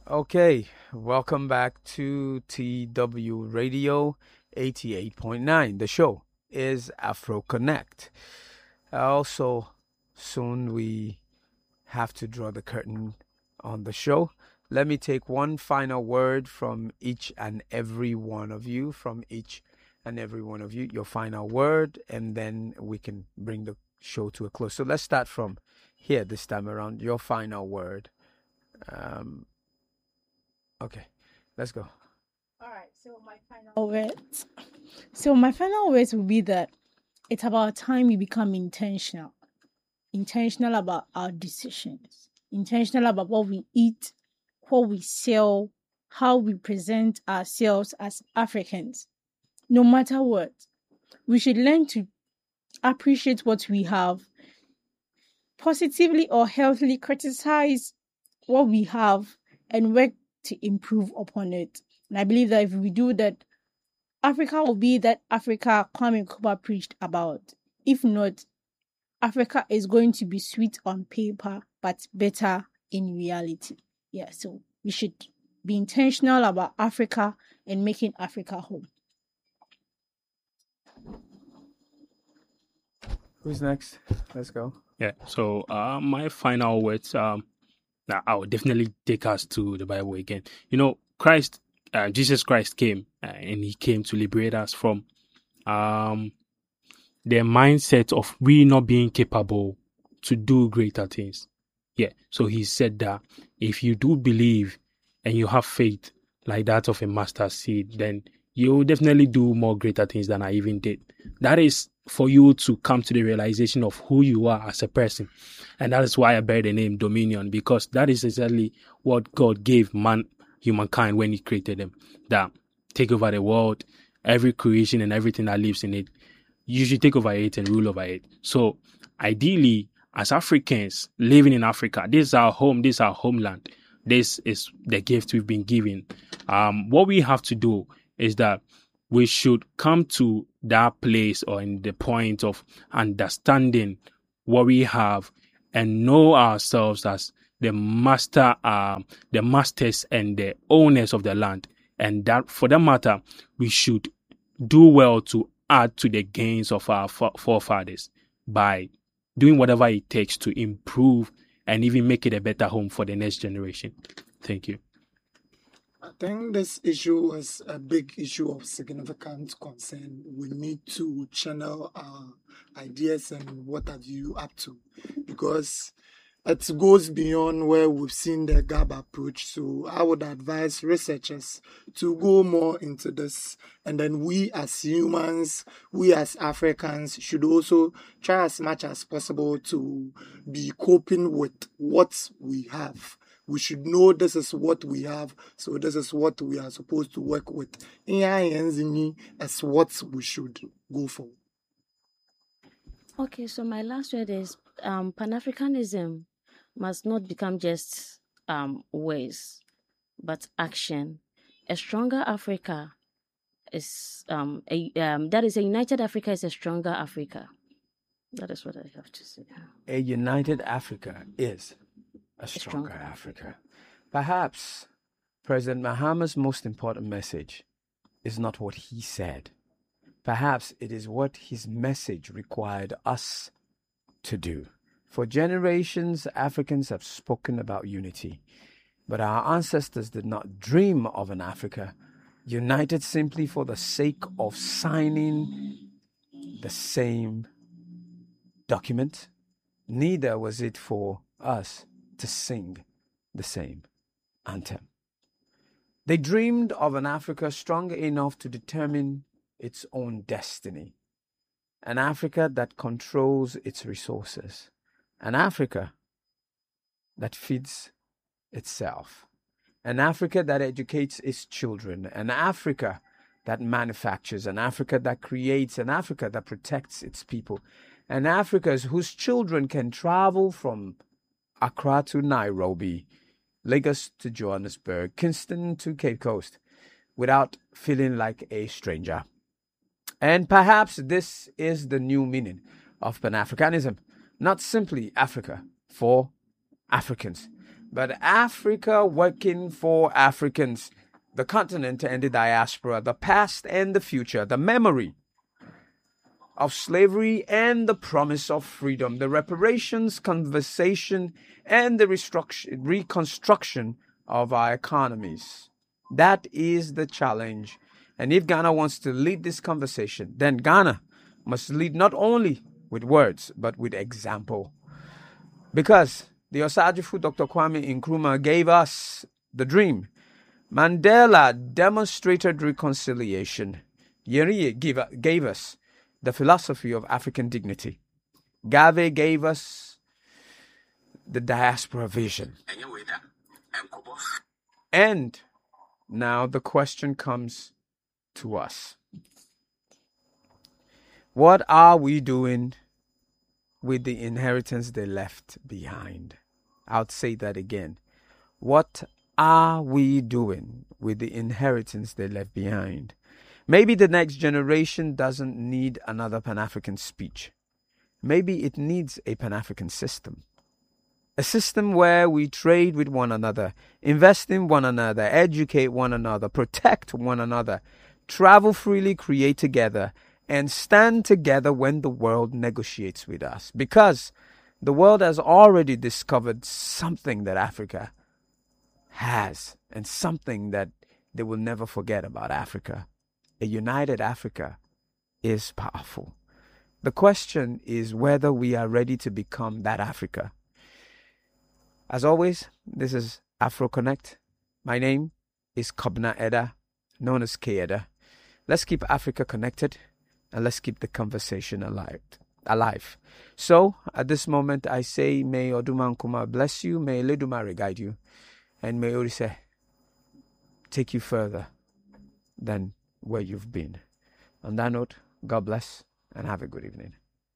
Okay, welcome back to TW Radio 88.9. The show is Afro Connect. Also, soon we have to draw the curtain on the show. Let me take one final word from each and every one of you, your final word, and then we can bring the show to a close. So let's start from here this time around. Your final word. Um, okay, let's go. All right. Words. So my final words will be that it's about time we become intentional. Intentional about our decisions. Intentional about what we eat, what we sell, how we present ourselves as Africans. No matter what, we should learn to appreciate what we have, positively or healthily criticize what we have, and work to improve upon it. And I believe that if we do that, Africa will be that Africa Kwame Nkrumah preached about. If not, Africa is going to be sweet on paper, but better in reality. Yeah, so we should be intentional about Africa and making Africa home. Who's next? Let's go. Yeah. So my final words. Now I will definitely take us to the Bible again. Jesus Christ came, and he came to liberate us from the mindset of we not being capable to do greater things. Yeah. So he said that if you do believe and you have faith like that of a mustard seed, then you will definitely do more greater things than I even did. That is for you to come to the realization of who you are as a person. And that is why I bear the name Dominion, because that is exactly what God gave humankind when he created them. That take over the world, every creation and everything that lives in it. You should take over it and rule over it. So ideally, as Africans living in Africa, this is our home, this is our homeland. This is the gift we've been given. What we have to do is that we should come to that place or in the point of understanding what we have and know ourselves as the masters and the owners of the land. And that, for that matter, we should do well to add to the gains of our forefathers by doing whatever it takes to improve and even make it a better home for the next generation. Thank you. I think this issue is a big issue of significant concern. We need to channel our ideas and what have you up to, because it goes beyond where we've seen the GAB approach. So I would advise researchers to go more into this. And then we as humans, we as Africans should also try as much as possible to be coping with what we have. We should know this is what we have, so this is what we are supposed to work with. As what we should go for. Okay, so my last word is Pan-Africanism must not become just words, but action. A stronger Africa is that is a united Africa is a stronger Africa. That is what I have to say. A united Africa is a stronger Africa. Perhaps President Mahama's most important message is not what he said. Perhaps it is what his message required us to do. For generations, Africans have spoken about unity, but our ancestors did not dream of an Africa united simply for the sake of signing the same document. Neither was it for us to sing the same anthem. They dreamed of an Africa strong enough to determine its own destiny, an Africa that controls its resources, an Africa that feeds itself, an Africa that educates its children, an Africa that manufactures, an Africa that creates, an Africa that protects its people, an Africa whose children can travel from Accra to Nairobi, Lagos to Johannesburg, Kingston to Cape Coast, without feeling like a stranger. And perhaps this is the new meaning of Pan-Africanism. Not simply Africa for Africans, but Africa working for Africans, the continent and the diaspora, the past and the future, the memory of slavery and the promise of freedom, the reparations conversation and the reconstruction of our economies. That is the challenge. And if Ghana wants to lead this conversation, then Ghana must lead not only with words, but with example. Because the Osagyefo Dr. Kwame Nkrumah gave us the dream. Mandela demonstrated reconciliation. Yeri gave us the philosophy of African dignity. Garvey gave us the diaspora vision. And now the question comes to us. What are we doing with the inheritance they left behind? I'll say that again. What are we doing with the inheritance they left behind? Maybe the next generation doesn't need another Pan-African speech. Maybe it needs a Pan-African system. A system where we trade with one another, invest in one another, educate one another, protect one another, travel freely, create together, and stand together when the world negotiates with us. Because the world has already discovered something that Africa has, and something that they will never forget about Africa. A united Africa is powerful. The question is whether we are ready to become that Africa. As always, this is Afro Connect. My name is Kobna Eda, known as K Eda. Let's keep Africa connected and let's keep the conversation alive. So, at this moment, I say, may Oduma Nkrumah bless you, may Ledumare guide you, and may Orise take you further than where you've been. On that note, God bless and have a good evening.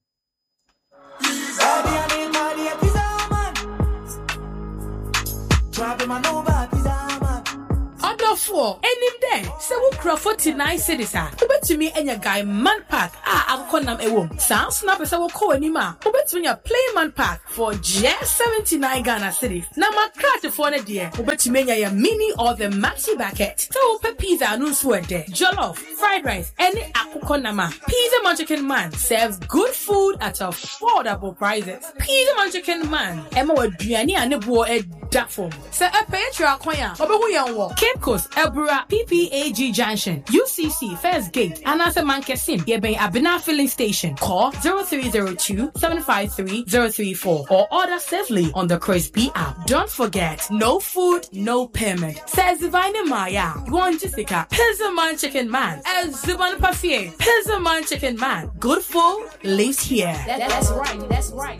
For any day, so we'll crawl 49 cities. Over to me and your guy man pack. I'll call them a woman. Sound snap is our call anima. Over to your play man pack for just 79 Ghana cities. Now, my craft for a dear. Over to me your mini or the maxi bucket. So, open pizza, no sweat there. Jollof, fried rice, any akukonama. Pizza Man Chicken Man serves good food at affordable prices. Pizza Man Chicken Man. Emma would be any and a boy Dafo. Say a page your coin. Over Cape Coast, Elbura, PPAG Junction, UCC, First Gate, and as a man Kesim, Yebe Abina Filling Station. Call 0302-753-034 or order safely on the Chris B app. Don't forget, no food, no payment. Says Divine Maya, Yuan Jessica, Pizza Man Chicken Man, and Zuban Pafier, Pizza Man Chicken Man. Good food lives here. That's right, that's right.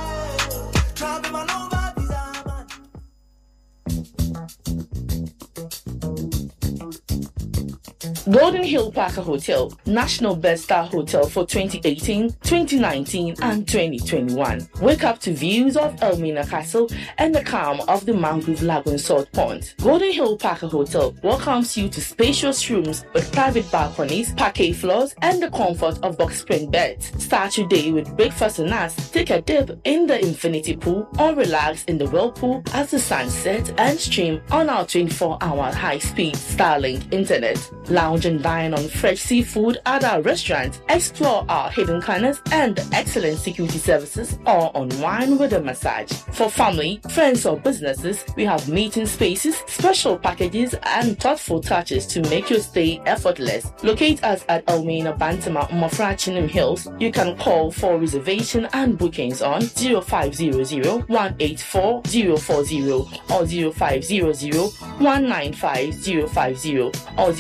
Golden Hill Parker Hotel, National Best Star Hotel for 2018, 2019, and 2021. Wake up to views of Elmina Castle and the calm of the Mangrove Lagoon Salt Pond. Golden Hill Parker Hotel welcomes you to spacious rooms with private balconies, parquet floors, and the comfort of box spring beds. Start your day with breakfast and us. Take a dip in the infinity pool or relax in the whirlpool as the sun sets and stream on our 24-hour high-speed Starlink internet. Lounge and dine on fresh seafood at our restaurant, explore our hidden corners and excellent security services, or unwind with a massage. For family, friends or businesses, we have meeting spaces, special packages and thoughtful touches to make your stay effortless. Locate us at Elmina Bantama Mofra Chinham Hills. You can call for reservation and bookings on 0500-184-040 or 0500-195-050 or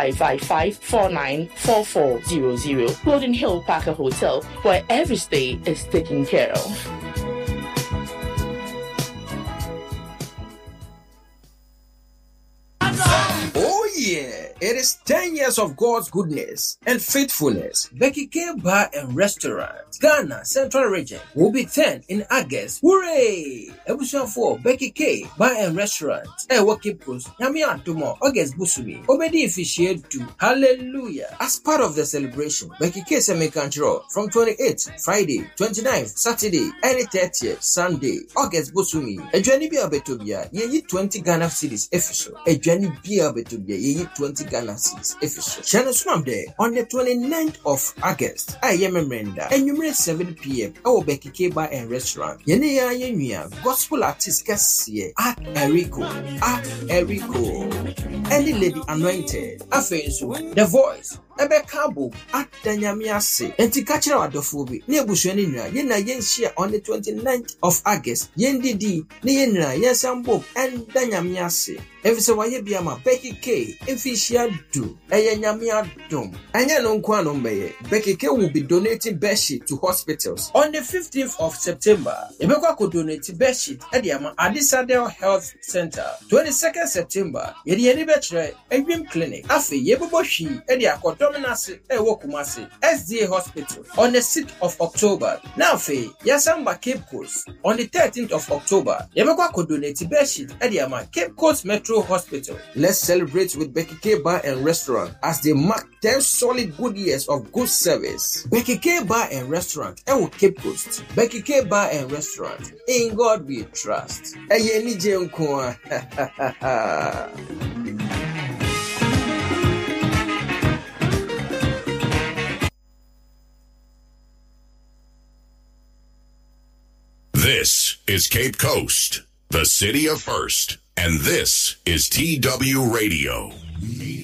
0555-494400. Golden Hill Parker Hotel, where every stay is taken care of. Oh year, it is 10 years of God's goodness and faithfulness. Becky K Bar and Restaurant, Ghana Central Region, will be 10 in August. Hooray! Ebusian 4, Becky K Bar and Restaurant. Cape Coast, Yami Antomo, August Busumi, Obedi officiate to Hallelujah. As part of the celebration, Becky K Semi-Control from 28th, Friday, 29th, Saturday, and 30th, Sunday, August Busumi. A journey be Betobia, ye 20 Ghana cities official. A journey be Betobia, ye 20 Ghana cities official. Channel Swam Day on the 29th of August. I am a Brenda, and you 7 p.m. Our Becky K Bar and Restaurant. Yenia Gospel artist Cassie at Erico. Any lady anointed. Afensu, the voice. Ebe Kabo at Danyamiase. Anti-cultural adophobi. Nebusheni Nra. Yena yen share on the 29th of August. Yen Didi. Nienra. Yen Sambo. And Danyamiase. If so, why be a Becky K. If he shall do. Nyamia dom. Anya no Kwanombe. Becky K will be donating bedsheet to hospitals. On the 15th of September, Ebeka could donate bedsheet at the Adisadel Health Center. 22nd September, Yedi Betre, a Dream Clinic. Afi Yeboboshi, Edia Kotominasi, Ewokumasi, SDA Hospital. On the 6th of October, now Fe, Yasamba Cape Coast. On the 13th of October, Ebeka could donate bedsheet at the Cape Coast Metro Hospital. Let's celebrate with Becky K Bar and Restaurant as they mark 10 solid good years of good service. Becky K Bar and Restaurant, Ewo Cape Coast. Becky K Bar and Restaurant, in God we trust. This is Cape Coast, the city of first, and this is TW Radio.